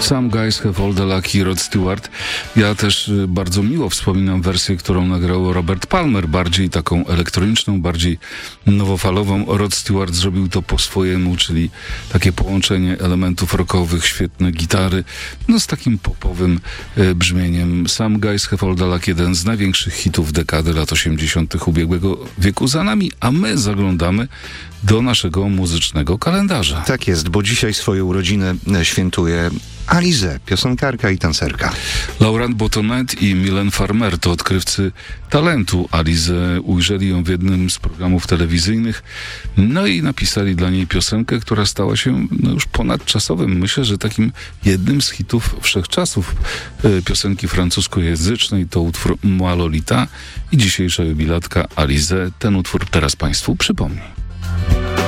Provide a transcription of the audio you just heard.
Some Guys Have All the Lucky, Rod Stewart. Ja też bardzo miło wspominam wersję, którą nagrał Robert Palmer, bardziej taką elektroniczną, bardziej nowofalową. Rod Stewart zrobił to po swojemu, czyli takie połączenie elementów rockowych, świetne gitary, no z takim popowym brzmieniem. Some Guys Have All the Lucky, jeden z największych hitów dekady lat 80. ubiegłego wieku za nami, a my zaglądamy do naszego muzycznego kalendarza. Tak jest, bo dzisiaj swoje urodziny świętuje Alizée, piosenkarka i tancerka. Laurent Bottonet i Mylène Farmer to odkrywcy talentu Alizée. Ujrzeli ją w jednym z programów telewizyjnych, no i napisali dla niej piosenkę, która stała się już ponadczasowym. Myślę, że takim jednym z hitów wszechczasów piosenki francuskojęzycznej. To utwór Moi Lolita i dzisiejsza jubilatka Alizée ten utwór teraz Państwu przypomni.